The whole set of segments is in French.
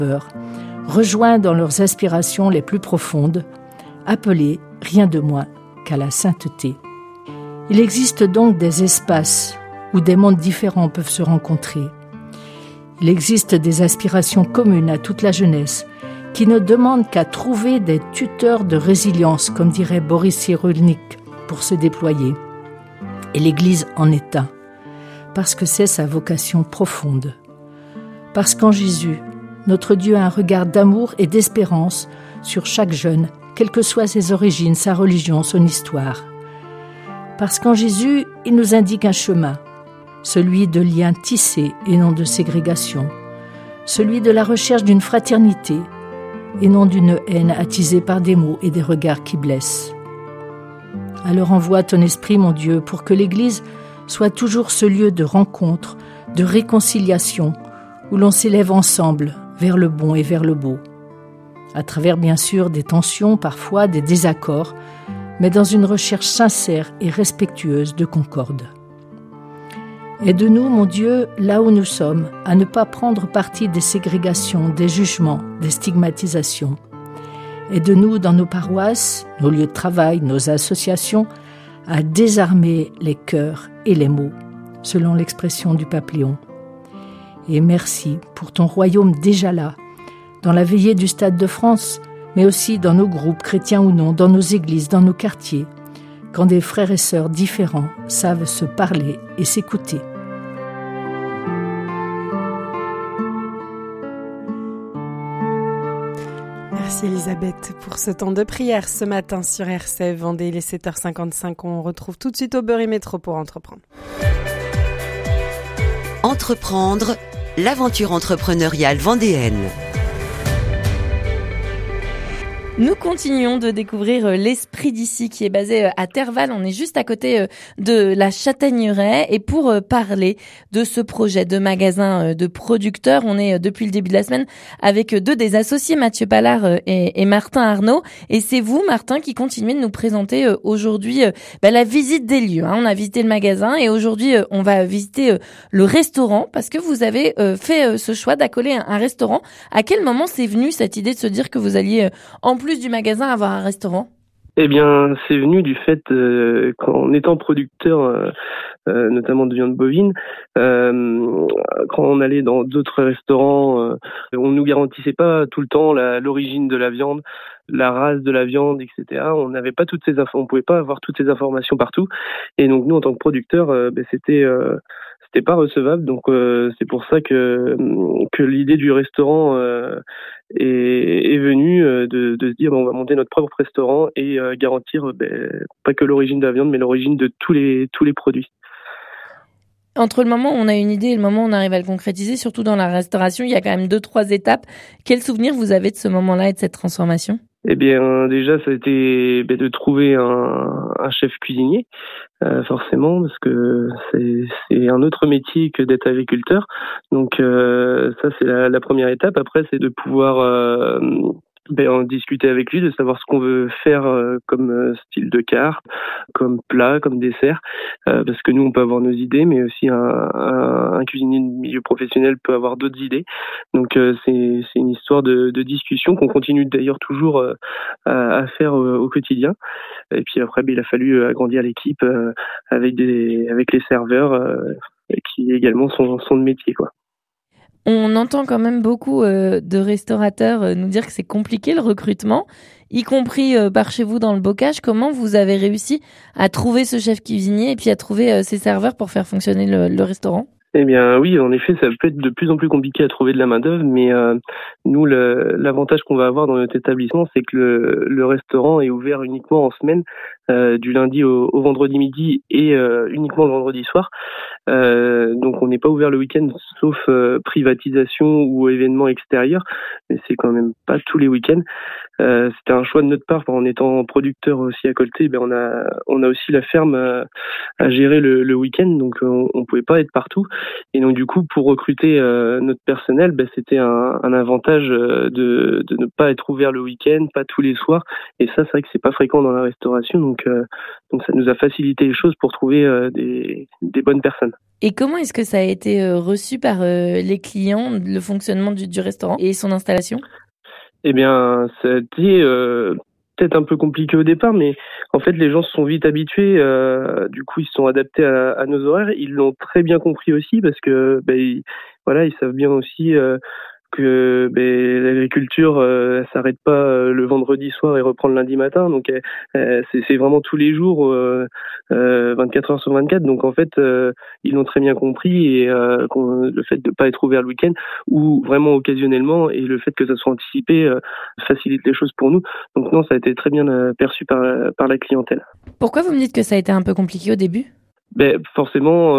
rejoints dans leurs aspirations les plus profondes, appelés rien de moins qu'à la sainteté. Il existe donc des espaces où des mondes différents peuvent se rencontrer. Il existe des aspirations communes à toute la jeunesse qui ne demandent qu'à trouver des tuteurs de résilience, comme dirait Boris Cyrulnik, pour se déployer. Et l'Église en est un, parce que c'est sa vocation profonde. Parce qu'en Jésus, notre Dieu a un regard d'amour et d'espérance sur chaque jeune, quelles que soient ses origines, sa religion, son histoire. Parce qu'en Jésus, il nous indique un chemin, celui de liens tissés et non de ségrégation, celui de la recherche d'une fraternité et non d'une haine attisée par des mots et des regards qui blessent. Alors envoie ton esprit, mon Dieu, pour que l'Église soit toujours ce lieu de rencontre, de réconciliation, où l'on s'élève ensemble vers le bon et vers le beau. À travers bien sûr des tensions, parfois des désaccords, mais dans une recherche sincère et respectueuse de concorde. Aide-nous, mon Dieu, là où nous sommes, à ne pas prendre parti des ségrégations, des jugements, des stigmatisations. Aide-nous dans nos paroisses, nos lieux de travail, nos associations, à désarmer les cœurs et les mots, selon l'expression du pape Léon. Et merci pour ton royaume déjà là, dans la veillée du Stade de France, mais aussi dans nos groupes, chrétiens ou non, dans nos églises, dans nos quartiers, quand des frères et sœurs différents savent se parler et s'écouter. Merci Elisabeth pour ce temps de prière ce matin sur RCF Vendée. Il est 7h55, on retrouve tout de suite au Berry Métro pour Entreprendre. Entreprendre, l'aventure entrepreneuriale vendéenne. Nous continuons de découvrir l'Esprit d'ici qui est basé à Terval. On est juste à côté de la Châtaigneraie. Et pour parler de ce projet de magasin de producteurs, on est depuis le début de la semaine avec deux des associés, Mathieu Pallard et Martin Arnaud. Et c'est vous, Martin, qui continuez de nous présenter aujourd'hui la visite des lieux. On a visité le magasin et aujourd'hui, on va visiter le restaurant parce que vous avez fait ce choix d'accoler un restaurant. À quel moment c'est venu cette idée de se dire que vous alliez en plus du magasin avoir un restaurant? Eh bien, c'est venu du fait qu'en étant producteur, notamment de viande bovine, quand on allait dans d'autres restaurants, on nous garantissait pas tout le temps l'origine de la viande, la race de la viande, etc. On n'avait pas toutes ces on pouvait pas avoir toutes ces informations partout. Et donc nous, en tant que producteur, c'était pas recevable. Donc c'est pour ça que l'idée du restaurant est venue de se dire on va monter notre propre restaurant et garantir pas que l'origine de la viande, mais l'origine de tous les produits. Entre le moment où on a une idée et le moment où on arrive à le concrétiser, surtout dans la restauration, il y a quand même 2-3 étapes. Quel souvenir vous avez de ce moment-là et de cette transformation? Eh bien, déjà, ça a été de trouver un chef cuisinier, forcément, parce que c'est un autre métier que d'être agriculteur. Donc, ça, c'est la première étape. Après, c'est de pouvoir en discuter avec lui, de savoir ce qu'on veut faire comme style de carte, comme plat, comme dessert, parce que nous on peut avoir nos idées, mais aussi un cuisinier de milieu professionnel peut avoir d'autres idées. Donc c'est une histoire de discussion qu'on continue d'ailleurs toujours à faire au quotidien. Et puis après il a fallu agrandir l'équipe avec les serveurs qui également sont de métier, quoi. On entend quand même beaucoup de restaurateurs nous dire que c'est compliqué le recrutement, y compris par chez vous dans le bocage. Comment vous avez réussi à trouver ce chef cuisinier et puis à trouver ces serveurs pour faire fonctionner le restaurant? Eh bien oui, en effet, ça peut être de plus en plus compliqué à trouver de la main-d'œuvre, mais nous, l'avantage qu'on va avoir dans notre établissement, c'est que le restaurant est ouvert uniquement en semaine, du lundi au vendredi midi et uniquement le vendredi soir. Donc on n'est pas ouvert le week-end, sauf privatisation ou événements extérieurs, mais c'est quand même pas tous les week-ends. C'était un choix de notre part, en étant producteur aussi à côté. On a aussi la ferme à gérer le week-end, donc on pouvait pas être partout. Et donc du coup, pour recruter notre personnel, c'était un avantage de ne pas être ouvert le week-end, pas tous les soirs. Et ça, c'est vrai que c'est pas fréquent dans la restauration, donc ça nous a facilité les choses pour trouver des bonnes personnes. Et comment est-ce que ça a été reçu par les clients, le fonctionnement du restaurant et son installation ? Eh bien, ça a été peut-être un peu compliqué au départ, mais en fait, les gens se sont vite habitués. Du coup, ils se sont adaptés à nos horaires. Ils l'ont très bien compris aussi parce que, ils savent bien aussi que l'agriculture elle s'arrête pas le vendredi soir et reprend le lundi matin. Donc, c'est vraiment tous les jours, 24 heures sur 24. Donc, en fait, ils l'ont très bien compris et le fait de pas être ouvert le week-end ou vraiment occasionnellement et le fait que ça soit anticipé facilite les choses pour nous. Donc non, ça a été très bien perçu par la clientèle. Pourquoi vous me dites que ça a été un peu compliqué au début ? Forcément,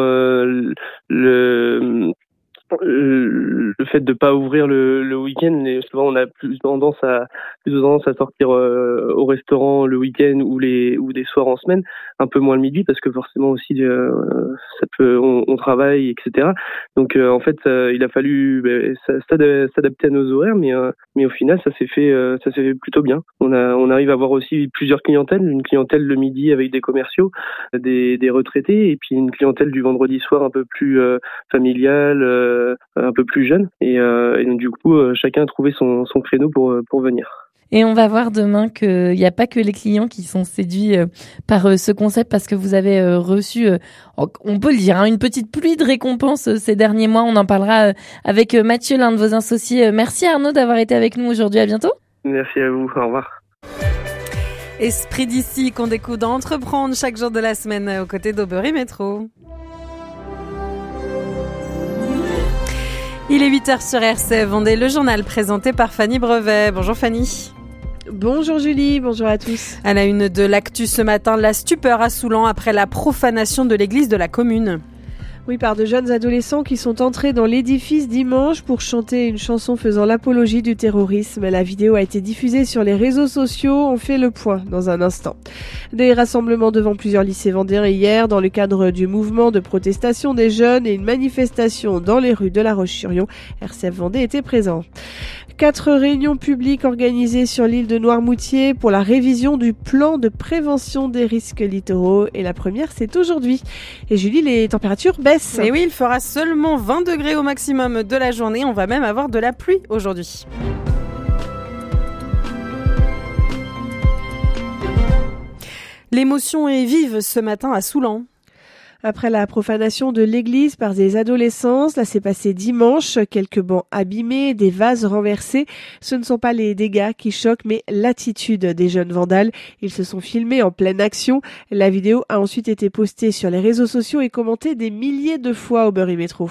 le fait de pas ouvrir le week-end, souvent on a plus tendance à sortir au restaurant le week-end ou des soirs en semaine, un peu moins le midi parce que forcément aussi on travaille, etc. Donc en fait il a fallu s'adapter à nos horaires, mais au final ça s'est fait plutôt bien. On arrive à avoir aussi plusieurs clientèles, une clientèle le midi avec des commerciaux, des retraités et puis une clientèle du vendredi soir un peu plus familiale, un peu plus jeune et donc du coup chacun a trouvé son créneau pour venir. Et on va voir demain qu'il n'y a pas que les clients qui sont séduits par ce concept parce que vous avez reçu, on peut le dire, une petite pluie de récompenses ces derniers mois. On en parlera avec Mathieu, l'un de vos associés. Merci Arnaud d'avoir été avec nous aujourd'hui. À bientôt. Merci à vous. Au revoir. Esprit d'ici qu'on découvre dans Entreprendre chaque jour de la semaine aux côtés d'Aubry Métro. Il est 8h sur RCF Vendée, le journal présenté par Fanny Brevet. Bonjour Fanny. Bonjour Julie, bonjour à tous. À la une de l'actu ce matin, la stupeur à Soulan après la profanation de l'église de la commune. Oui, par de jeunes adolescents qui sont entrés dans l'édifice dimanche pour chanter une chanson faisant l'apologie du terrorisme. La vidéo a été diffusée sur les réseaux sociaux. On fait le point dans un instant. Des rassemblements devant plusieurs lycées vendéens hier dans le cadre du mouvement de protestation des jeunes et une manifestation dans les rues de La Roche-sur-Yon. RCF Vendée était présent. 4 réunions publiques organisées sur l'île de Noirmoutier pour la révision du plan de prévention des risques littoraux. Et la première, c'est aujourd'hui. Et Julie, les températures baissent. Et oui, il fera seulement 20 degrés au maximum de la journée. On va même avoir de la pluie aujourd'hui. L'émotion est vive ce matin à Soulan. Après la profanation de l'église par des adolescents, cela s'est passé dimanche. Quelques bancs abîmés, des vases renversés. Ce ne sont pas les dégâts qui choquent, mais l'attitude des jeunes vandales. Ils se sont filmés en pleine action. La vidéo a ensuite été postée sur les réseaux sociaux et commentée des milliers de fois au Aubry Métro.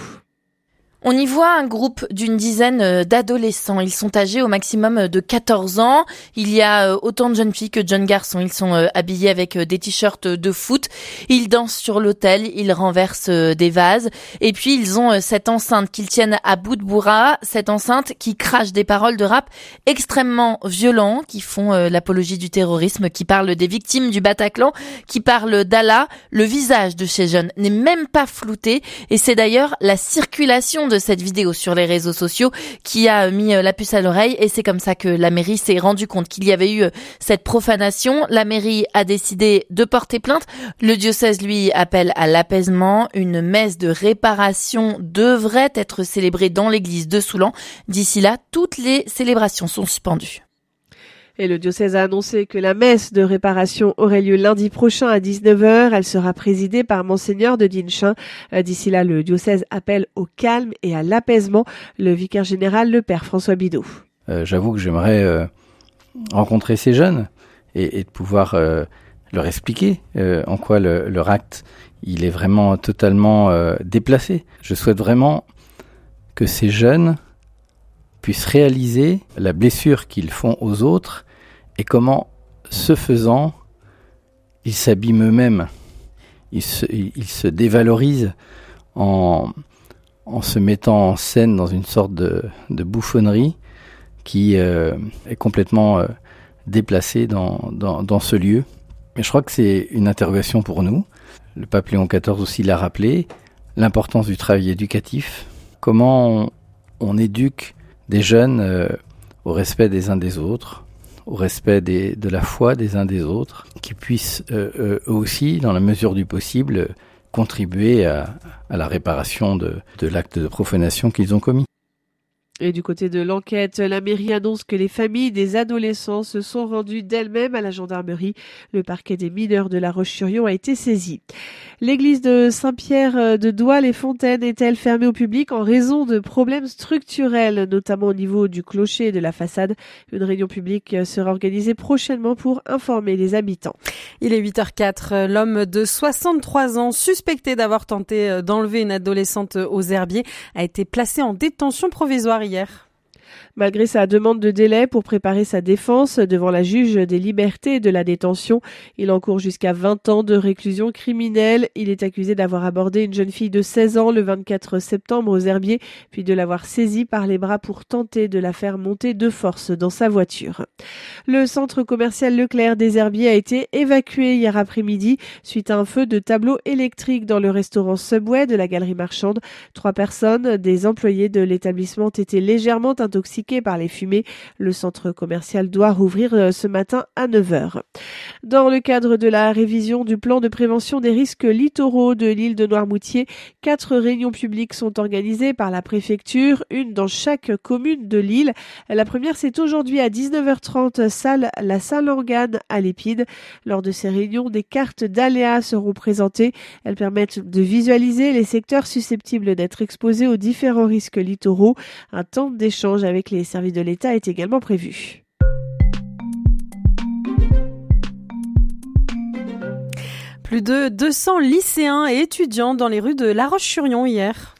On y voit un groupe d'une dizaine d'adolescents. Ils sont âgés au maximum de 14 ans. Il y a autant de jeunes filles que de jeunes garçons. Ils sont habillés avec des t-shirts de foot. Ils dansent sur l'autel. Ils renversent des vases. Et puis, ils ont cette enceinte qu'ils tiennent à bout de bras. Cette enceinte qui crache des paroles de rap extrêmement violents, qui font l'apologie du terrorisme, qui parlent des victimes du Bataclan, qui parlent d'Allah. Le visage de ces jeunes n'est même pas flouté. Et c'est d'ailleurs la circulation de cette vidéo sur les réseaux sociaux qui a mis la puce à l'oreille et c'est comme ça que la mairie s'est rendu compte qu'il y avait eu cette profanation. La mairie a décidé de porter plainte. Le diocèse, lui, appelle à l'apaisement. Une messe de réparation devrait être célébrée dans l'église de Soulan. D'ici là, toutes les célébrations sont suspendues. Et le diocèse a annoncé que la messe de réparation aurait lieu lundi prochain à 19h. Elle sera présidée par Monseigneur de Dinchin. D'ici là, le diocèse appelle au calme et à l'apaisement. Le vicaire général, le père François Bidot. J'avoue que j'aimerais rencontrer ces jeunes et de pouvoir leur expliquer en quoi leur acte il est vraiment totalement déplacé. Je souhaite vraiment que ces jeunes puissent réaliser la blessure qu'ils font aux autres et comment, ce faisant, ils s'abîment eux-mêmes. Ils se dévalorisent en se mettant en scène dans une sorte de bouffonnerie qui est complètement déplacée dans ce lieu. Mais je crois que c'est une interrogation pour nous. Le pape Léon XIV aussi l'a rappelé, l'importance du travail éducatif. Comment on éduque des jeunes au respect des uns des autres, au respect de la foi des uns des autres, qui puissent eux aussi, dans la mesure du possible, contribuer à la réparation de l'acte de profanation qu'ils ont commis. Et du côté de l'enquête, la mairie annonce que les familles des adolescents se sont rendues d'elles-mêmes à la gendarmerie. Le parquet des mineurs de La Roche-sur-Yon a été saisi. L'église de Saint-Pierre de Douai-les-Fontaines est-elle fermée au public en raison de problèmes structurels, notamment au niveau du clocher et de la façade? Une réunion publique sera organisée prochainement pour informer les habitants. Il est 8h04. L'homme de 63 ans, suspecté d'avoir tenté d'enlever une adolescente aux herbiers, a été placé en détention provisoire hier. Malgré sa demande de délai pour préparer sa défense devant la juge des libertés et de la détention, il encourt jusqu'à 20 ans de réclusion criminelle. Il est accusé d'avoir abordé une jeune fille de 16 ans le 24 septembre aux herbiers, puis de l'avoir saisie par les bras pour tenter de la faire monter de force dans sa voiture. Le centre commercial Leclerc des Herbiers a été évacué hier après-midi suite à un feu de tableau électrique dans le restaurant Subway de la galerie marchande. 3 personnes, des employés de l'établissement, ont été légèrement intoxiqués par les fumées. Le centre commercial doit rouvrir ce matin à 9h. Dans le cadre de la révision du plan de prévention des risques littoraux de l'île de Noirmoutier, 4 réunions publiques sont organisées par la préfecture, une dans chaque commune de l'île. La première, c'est aujourd'hui à 19h30, la salle Organe à l'Épide. Lors de ces réunions, des cartes d'aléas seront présentées. Elles permettent de visualiser les secteurs susceptibles d'être exposés aux différents risques littoraux. Un temps d'échange avec les services de l'État est également prévu. Plus de 200 lycéens et étudiants dans les rues de La Roche-sur-Yon hier.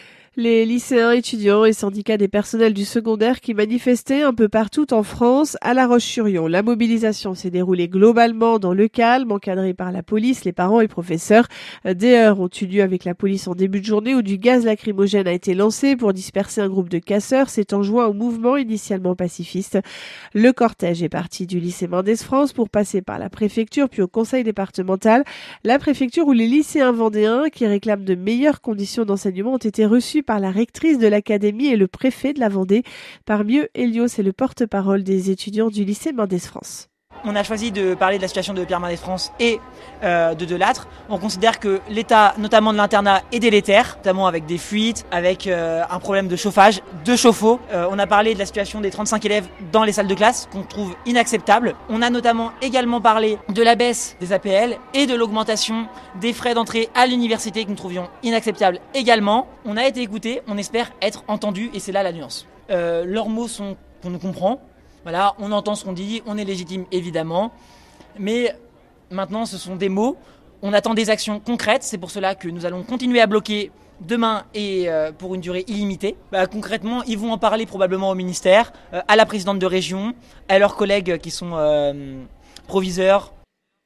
Les lycéens, étudiants et syndicats des personnels du secondaire qui manifestaient un peu partout en France à La Roche-sur-Yon. La mobilisation s'est déroulée globalement dans le calme, encadrée par la police, les parents et professeurs. Des heurts ont eu lieu avec la police en début de journée où du gaz lacrymogène a été lancé pour disperser un groupe de casseurs s'étant joint au mouvement initialement pacifiste. Le cortège est parti du lycée Mendès France pour passer par la préfecture puis au conseil départemental. La préfecture où les lycéens vendéens qui réclament de meilleures conditions d'enseignement ont été reçus par la rectrice de l'académie et le préfet de la Vendée. Parmi eux, Elios est le porte-parole des étudiants du lycée Mendès France. On a choisi de parler de la situation de Pierre Mendès France et de Delattre. On considère que l'état, notamment de l'internat, est délétère, notamment avec des fuites, avec un problème de chauffage, de chauffe-eau. On a parlé de la situation des 35 élèves dans les salles de classe, qu'on trouve inacceptable. On a notamment également parlé de la baisse des APL et de l'augmentation des frais d'entrée à l'université que nous trouvions inacceptable également. On a été écoutés, on espère être entendus et c'est là la nuance. Leurs mots sont qu'on nous comprend. Voilà, on entend ce qu'on dit, on est légitime évidemment, mais maintenant ce sont des mots, on attend des actions concrètes, c'est pour cela que nous allons continuer à bloquer demain et pour une durée illimitée. Concrètement, ils vont en parler probablement au ministère, à la présidente de région, à leurs collègues qui sont proviseurs.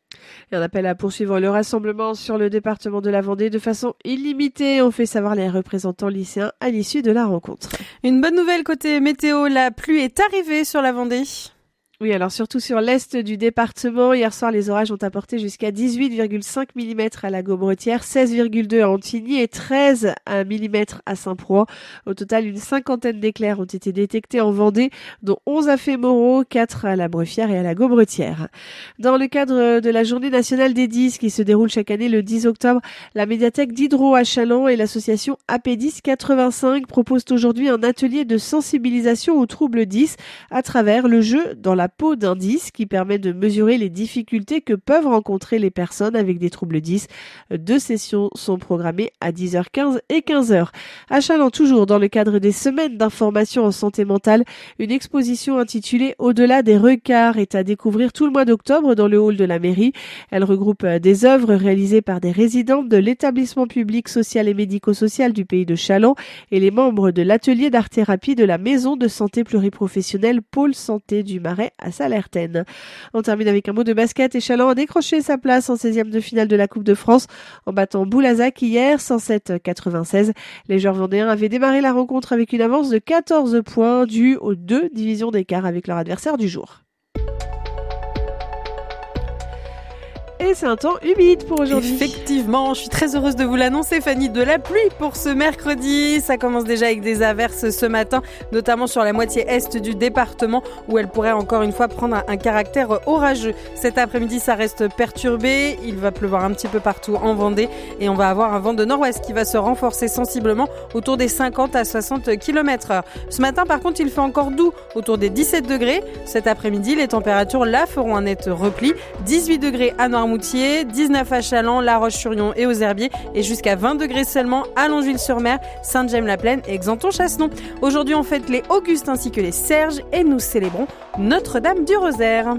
Et un appel à poursuivre le rassemblement sur le département de la Vendée de façon illimitée, ont fait savoir les représentants lycéens à l'issue de la rencontre. Une bonne nouvelle côté météo, la pluie est arrivée sur la Vendée. Oui, alors surtout sur l'est du département. Hier soir, les orages ont apporté jusqu'à 18,5 mm à la Gaubretière, 16,2 à Antigny et 13 mm à Saint-Proix. Au total, une cinquantaine d'éclairs ont été détectés en Vendée, dont 11 à Fémoraux, 4 à la Breffière et à la Gaubretière. Dans le cadre de la Journée nationale des 10 qui se déroule chaque année le 10 octobre, la médiathèque d'Hydro à Châlons et l'association AP10 85 proposent aujourd'hui un atelier de sensibilisation aux troubles 10 à travers le jeu dans la peau d'un 10 qui permet de mesurer les difficultés que peuvent rencontrer les personnes avec des troubles 10. 2 sessions sont programmées à 10h15 et 15h. À Châlons, toujours dans le cadre des semaines d'information en santé mentale, une exposition intitulée Au-delà des recarts est à découvrir tout le mois d'octobre dans le hall de la mairie. Elle regroupe des œuvres réalisées par des résidents de l'établissement public social et médico-social du pays de Châlons et les membres de l'atelier d'art-thérapie de la maison de santé pluriprofessionnelle Pôle Santé du Marais à Salertaine. On termine avec un mot de basket et Châlons a décroché sa place en 16e de finale de la Coupe de France en battant Boulazac hier 107-96. Les joueurs vendéens avaient démarré la rencontre avec une avance de 14 points due aux 2 divisions d'écart avec leur adversaire du jour. et c'est un temps humide pour aujourd'hui. Effectivement, je suis très heureuse de vous l'annoncer, Fanny, de la pluie pour ce mercredi. Ça commence déjà avec des averses ce matin, notamment sur la moitié est du département où elle pourrait encore une fois prendre un caractère orageux. Cet après-midi, ça reste perturbé. Il va pleuvoir un petit peu partout en Vendée et on va avoir un vent de nord-ouest qui va se renforcer sensiblement autour des 50 à 60 km/h. Ce matin, par contre, il fait encore doux autour des 17 degrés. Cet après-midi, les températures là feront un net repli. 18 degrés à Noirmoutier, 19 à Challans, La Roche-sur-Yon et aux Herbiers et jusqu'à 20 degrés seulement à Longeville-sur-Mer, Sainte-Gemme-la-Plaine et Xanthon-Chassenon. Aujourd'hui, on fête les Augustes ainsi que les Serges et nous célébrons Notre-Dame du Rosaire.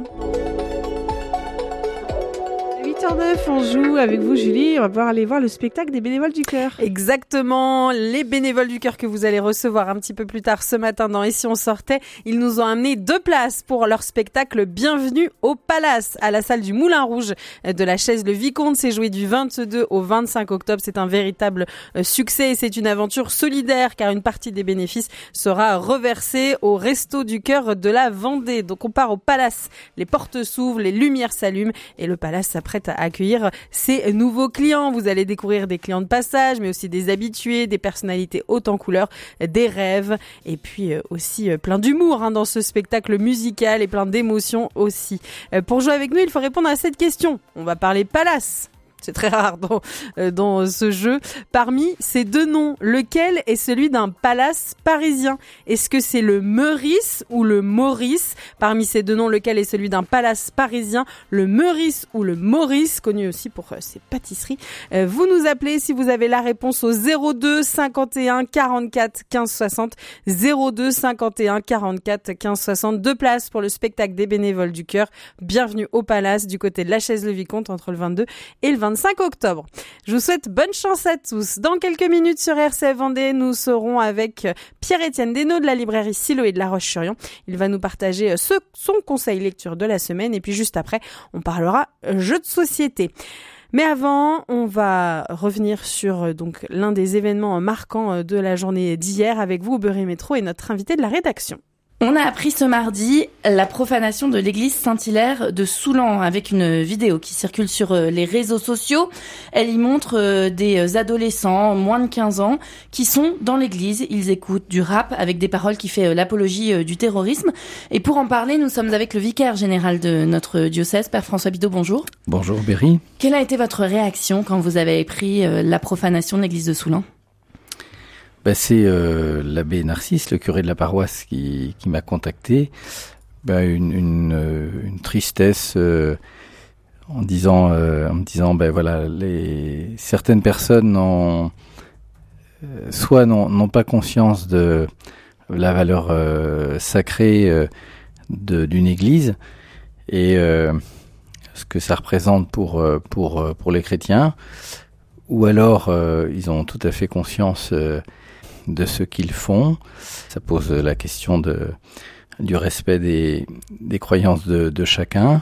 8h09, on joue avec vous Julie, on va pouvoir aller voir le spectacle des bénévoles du cœur. Exactement, les bénévoles du cœur que vous allez recevoir un petit peu plus tard ce matin dans Et si on sortait, ils nous ont amené 2 places pour leur spectacle Bienvenue au Palace à la salle du Moulin Rouge de la Chaise le Vicomte. C'est joué du 22 au 25 octobre, c'est un véritable succès et c'est une aventure solidaire car une partie des bénéfices sera reversée au Resto du Cœur de la Vendée. Donc on part au Palace, les portes s'ouvrent, les lumières s'allument et le Palace s'apprête à accueillir ses nouveaux clients. Vous allez découvrir des clients de passage, mais aussi des habitués, des personnalités hautes en couleurs, des rêves, et puis aussi plein d'humour dans ce spectacle musical et plein d'émotions aussi. Pour jouer avec nous, il faut répondre à cette question. On va parler Palace. C'est très rare dans ce jeu. Parmi ces 2 noms, lequel est celui d'un palace parisien? Est-ce que c'est le Meurice ou le Maurice? Parmi ces 2 noms, lequel est celui d'un palace parisien? Le Meurice ou le Maurice, connu aussi pour ses pâtisseries. Vous nous appelez si vous avez la réponse au 02 51 44 15 60. 02 51 44 15 60. 2 places pour le spectacle des bénévoles du cœur. Bienvenue au Palace du côté de la Chaise le Vicomte entre le 22 et le 25 octobre. Je vous souhaite bonne chance à tous. Dans quelques minutes sur RCF Vendée, nous serons avec Pierre-Étienne Desnaux de la librairie Siloé de La Roche-sur-Yon. Il va nous partager son conseil lecture de la semaine et puis juste après, on parlera jeux de société. Mais avant, on va revenir sur donc l'un des événements marquants de la journée d'hier avec vous, Beurre et Métro, et notre invité de la rédaction. On a appris ce mardi la profanation de l'église Saint-Hilaire de Soulan avec une vidéo qui circule sur les réseaux sociaux. Elle y montre des adolescents moins de 15 ans qui sont dans l'église. Ils écoutent du rap avec des paroles qui fait l'apologie du terrorisme. Et pour en parler, nous sommes avec le vicaire général de notre diocèse, Père François Bidot. Bonjour. Bonjour Berry. Quelle a été votre réaction quand vous avez appris la profanation de l'église de Soulan ? C'est l'abbé Narcisse, le curé de la paroisse, qui m'a contacté. Une tristesse en me disant voilà, certaines personnes n'ont pas conscience de la valeur sacrée d'une église et ce que ça représente pour les chrétiens, ou alors ils ont tout à fait conscience de ce qu'ils font. Ça pose la question du respect des croyances de chacun.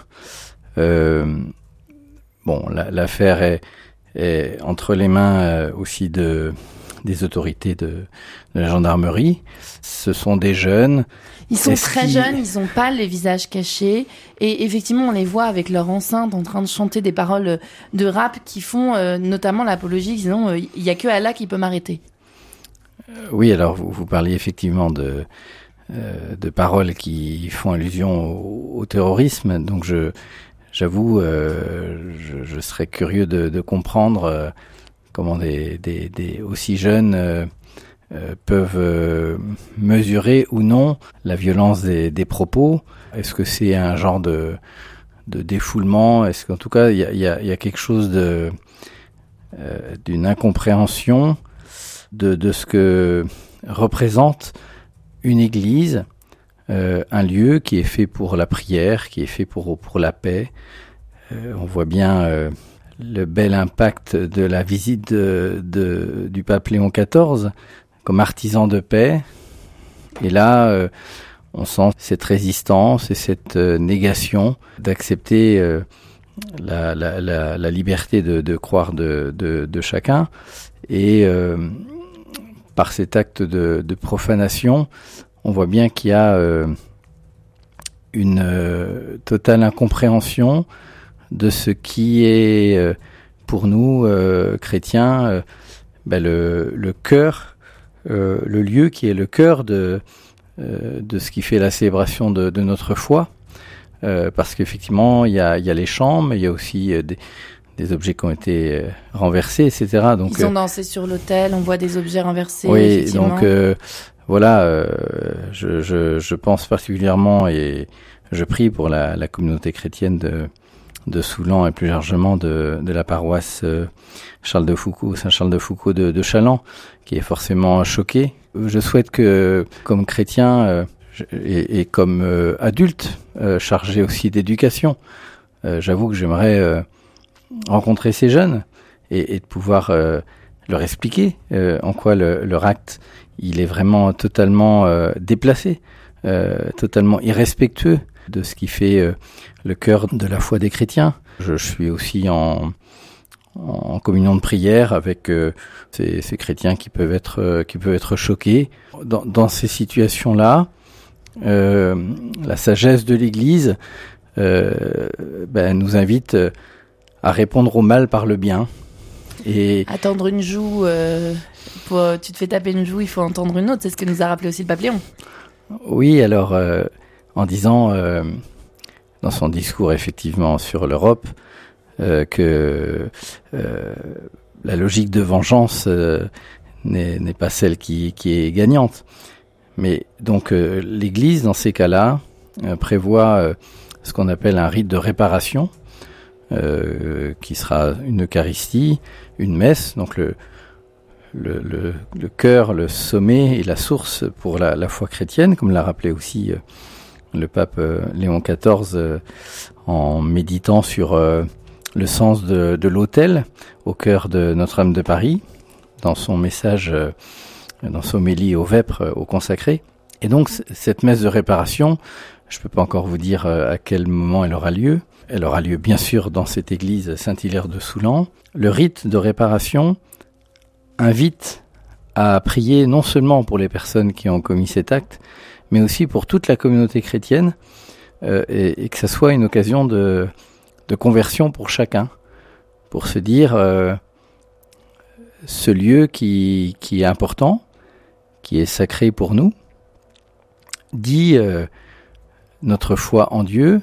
L'affaire est entre les mains aussi des autorités de la gendarmerie. Ce sont des jeunes. Ils sont très jeunes, ils ont pas les visages cachés. Et effectivement, on les voit avec leur enceinte en train de chanter des paroles de rap qui font notamment l'apologie, disant il y a que Allah qui peut m'arrêter. Oui, alors vous parliez effectivement de paroles qui font allusion au terrorisme. Donc j'avoue, je serais curieux de comprendre comment des aussi jeunes peuvent mesurer ou non la violence des propos. Est-ce que c'est un genre de défoulement? Est-ce qu'en tout cas il y a quelque chose d'une incompréhension de ce que représente une église, un lieu qui est fait pour la prière, qui est fait pour la paix. On voit bien le bel impact de la visite du pape Léon XIV comme artisan de paix. Et là, on sent cette résistance et cette négation d'accepter la liberté de croire de chacun. Et par cet acte de profanation, on voit bien qu'il y a une totale incompréhension de ce qui est pour nous chrétiens le cœur, le lieu qui est le cœur de ce qui fait la célébration de notre foi, parce qu'effectivement il y a les chants, mais il y a aussi des objets qui ont été renversés, etc. Donc, ils ont dansé sur l'autel, on voit des objets renversés. Oui, donc je pense particulièrement et je prie pour la communauté chrétienne de Soulan et plus largement de la paroisse Saint-Charles-de-Foucauld de Challans, qui est forcément choquée. Je souhaite que, comme chrétien et comme adulte chargé aussi d'éducation, j'avoue que j'aimerais rencontrer ces jeunes et de pouvoir leur expliquer en quoi leur acte il est vraiment totalement déplacé, totalement irrespectueux de ce qui fait le cœur de la foi des chrétiens. Je suis aussi en communion de prière avec ces chrétiens qui peuvent être choqués. Dans ces situations-là, la sagesse de l'Église nous invite à répondre au mal par le bien. Et attendre une joue, tu te fais taper une joue, il faut entendre une autre, c'est ce que nous a rappelé aussi le pape Léon. Oui, alors en disant dans son discours effectivement sur l'Europe que la logique de vengeance n'est pas celle qui est gagnante. Mais donc l'Église dans ces cas-là prévoit ce qu'on appelle un rite de réparation, qui sera une Eucharistie, une messe, donc le cœur, le sommet et la source pour la foi chrétienne, comme l'a rappelé aussi le pape Léon XIV en méditant sur le sens de l'autel au cœur de Notre-Dame de Paris, dans son message, dans son homélie au vêpres, au consacré. Et donc cette messe de réparation, je ne peux pas encore vous dire à quel moment elle aura lieu. Elle aura lieu bien sûr dans cette église Saint-Hilaire de Soulan. Le rite de réparation invite à prier non seulement pour les personnes qui ont commis cet acte, mais aussi pour toute la communauté chrétienne, et que ça soit une occasion de conversion pour chacun, pour se dire ce lieu qui est important, qui est sacré pour nous, dit notre foi en Dieu,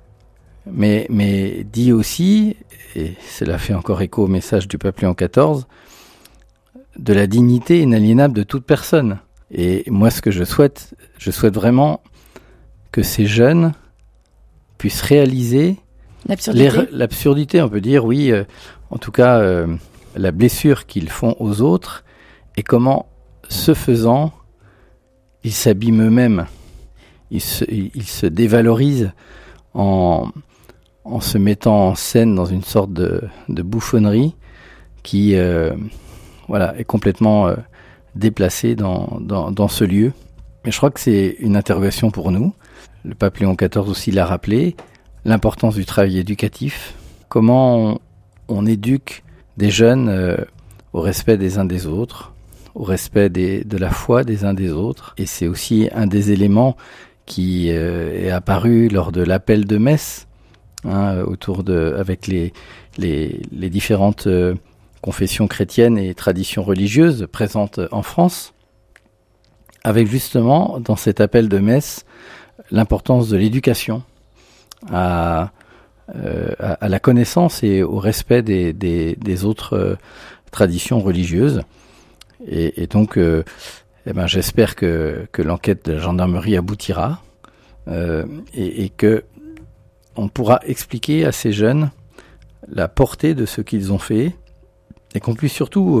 mais dit aussi, et cela fait encore écho au message du pape Léon XIV, de la dignité inaliénable de toute personne. Et moi, ce que je souhaite vraiment que ces jeunes puissent réaliser l'absurdité, on peut dire, oui, en tout cas, la blessure qu'ils font aux autres, et comment, ce faisant, ils s'abîment eux-mêmes, ils se dévalorisent en se mettant en scène dans une sorte de bouffonnerie qui est complètement déplacée dans ce lieu. Mais je crois que c'est une interrogation pour nous. Le pape Léon XIV aussi l'a rappelé, l'importance du travail éducatif. Comment on éduque des jeunes au respect des uns des autres, au respect de la foi des uns des autres. Et c'est aussi un des éléments qui est apparu lors de l'appel de messe, avec les différentes confessions chrétiennes et traditions religieuses présentes en France, avec justement dans cet appel de messe l'importance de l'éducation à la connaissance et au respect des autres traditions religieuses. Et donc j'espère que l'enquête de la gendarmerie aboutira et que on pourra expliquer à ces jeunes la portée de ce qu'ils ont fait et qu'on puisse surtout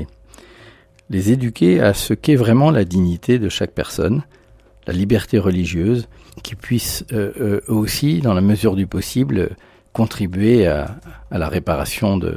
les éduquer à ce qu'est vraiment la dignité de chaque personne, la liberté religieuse, qui puissent eux aussi, dans la mesure du possible, contribuer à la réparation de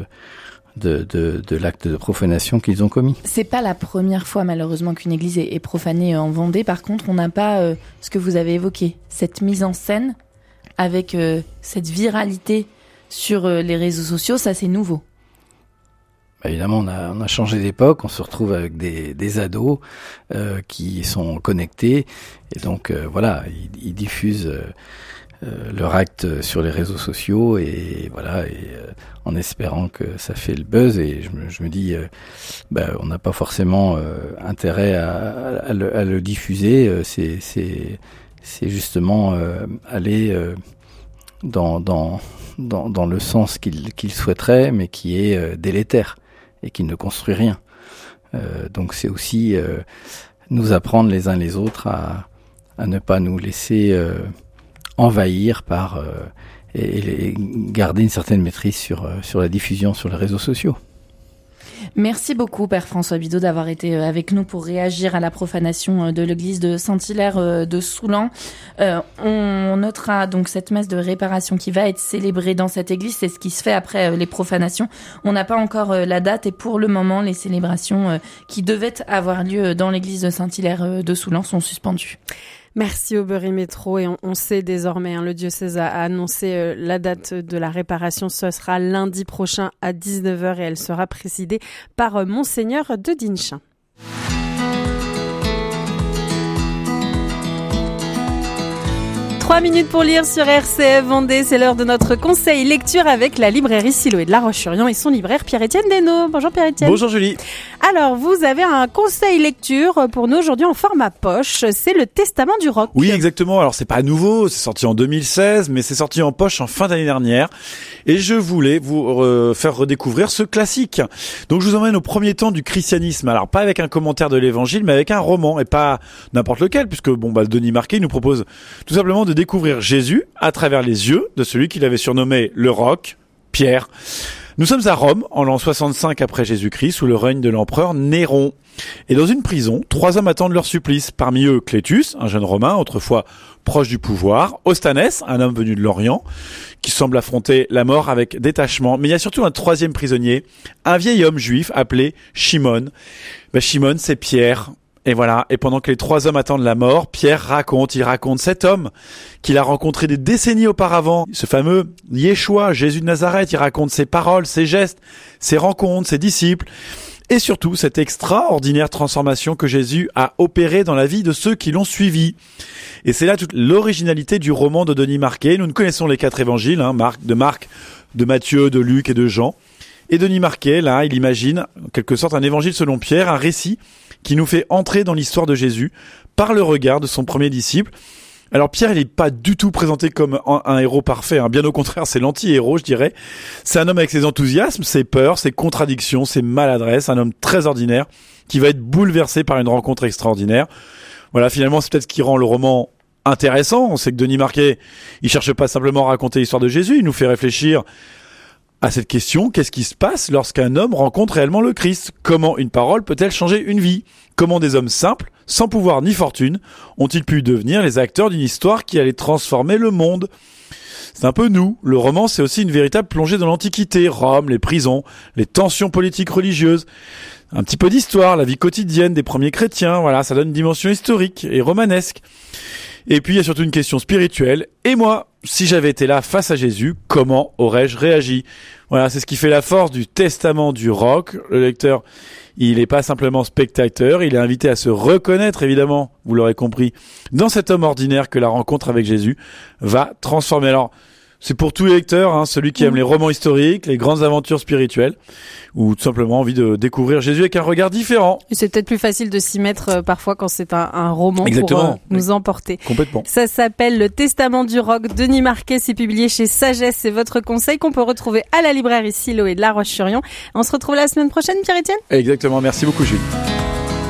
l'acte de profanation qu'ils ont commis. C'est pas la première fois malheureusement qu'une église est profanée en Vendée. Par contre, on n'a pas ce que vous avez évoqué, cette mise en scène avec cette viralité sur les réseaux sociaux. Ça, c'est nouveau. Évidemment, on a changé d'époque. On se retrouve avec des ados qui sont connectés et donc ils diffusent leur acte sur les réseaux sociaux et voilà, en espérant que ça fait le buzz. Et je me dis, on n'a pas forcément intérêt à le diffuser. C'est justement aller dans le sens qu'il souhaiterait, mais qui est délétère et qui ne construit rien. Donc c'est aussi nous apprendre les uns les autres à ne pas nous laisser envahir par et garder une certaine maîtrise sur la diffusion sur les réseaux sociaux. Merci beaucoup, Père François Bidot, d'avoir été avec nous pour réagir à la profanation de l'église de Saint-Hilaire de Soulan. On notera donc cette messe de réparation qui va être célébrée dans cette église. C'est ce qui se fait après les profanations. On n'a pas encore la date et pour le moment, les célébrations qui devaient avoir lieu dans l'église de Saint-Hilaire de Soulan sont suspendues. Merci Aubry Métro, et on sait désormais, le diocèse a annoncé la date de la réparation. Ce sera lundi prochain à 19h et elle sera présidée par Monseigneur de Dinchin. 3 minutes pour lire sur RCF Vendée. C'est l'heure de notre conseil lecture avec la librairie Siloé de La Roche-sur-Yon et son libraire Pierre-Étienne Desnaux. Bonjour Pierre-Étienne. Bonjour Julie. Alors, vous avez un conseil lecture pour nous aujourd'hui en format poche. C'est le Testament du Roc. Oui, exactement. Alors, c'est pas nouveau. C'est sorti en 2016, mais c'est sorti en poche en fin d'année dernière. Et je voulais vous faire redécouvrir ce classique. Donc, je vous emmène au premier temps du christianisme. Alors, pas avec un commentaire de l'évangile, mais avec un roman, et pas n'importe lequel, puisque Denis Marquet nous propose tout simplement de découvrir Jésus à travers les yeux de celui qu'il avait surnommé le Roc, Pierre. Nous sommes à Rome, en l'an 65 après Jésus-Christ, sous le règne de l'empereur Néron. Et dans une prison, 3 hommes attendent leur supplice. Parmi eux, Clétus, un jeune Romain, autrefois proche du pouvoir. Ostanès, un homme venu de l'Orient, qui semble affronter la mort avec détachement. Mais il y a surtout un 3e prisonnier, un vieil homme juif appelé Shimon. Shimon, c'est Pierre. Et voilà, et pendant que les 3 hommes attendent la mort, Pierre raconte cet homme qu'il a rencontré des décennies auparavant, ce fameux Yeshua, Jésus de Nazareth. Il raconte ses paroles, ses gestes, ses rencontres, ses disciples, et surtout cette extraordinaire transformation que Jésus a opérée dans la vie de ceux qui l'ont suivi. Et c'est là toute l'originalité du roman de Denis Marquet. Nous connaissons les 4 évangiles, Marc, de Matthieu, de Luc et de Jean. Et Denis Marquet, là, il imagine, en quelque sorte, un évangile selon Pierre, un récit qui nous fait entrer dans l'histoire de Jésus par le regard de son premier disciple. Alors Pierre, il n'est pas du tout présenté comme un héros parfait, bien au contraire, c'est l'anti-héros, je dirais. C'est un homme avec ses enthousiasmes, ses peurs, ses contradictions, ses maladresses, un homme très ordinaire qui va être bouleversé par une rencontre extraordinaire. Voilà, finalement, c'est peut-être ce qui rend le roman intéressant. On sait que Denis Marquet, il cherche pas simplement à raconter l'histoire de Jésus, il nous fait réfléchir à cette question: qu'est-ce qui se passe lorsqu'un homme rencontre réellement le Christ? Comment une parole peut-elle changer une vie? Comment des hommes simples, sans pouvoir ni fortune, ont-ils pu devenir les acteurs d'une histoire qui allait transformer le monde? C'est un peu nous. Le roman, c'est aussi une véritable plongée dans l'Antiquité, Rome, les prisons, les tensions politiques religieuses, un petit peu d'histoire, la vie quotidienne des premiers chrétiens. Voilà, ça donne une dimension historique et romanesque. Et puis, il y a surtout une question spirituelle. Et moi, si j'avais été là face à Jésus, comment aurais-je réagi? Voilà, c'est ce qui fait la force du Testament du Roc. Le lecteur, il n'est pas simplement spectateur, il est invité à se reconnaître, évidemment, vous l'aurez compris, dans cet homme ordinaire que la rencontre avec Jésus va transformer. Alors, c'est pour tous les lecteurs, celui qui aime les romans historiques, les grandes aventures spirituelles, ou tout simplement envie de découvrir Jésus avec un regard différent. Et c'est peut-être plus facile de s'y mettre parfois quand c'est un roman. Exactement. Pour nous emporter. Complètement. Ça s'appelle Le Testament du Roc, Denis Marquet, c'est publié chez Sagesse. C'est votre conseil qu'on peut retrouver à la librairie Siloé de La Roche-sur-Yon. On se retrouve la semaine prochaine, Pierre-Étienne. Exactement, merci beaucoup Jules.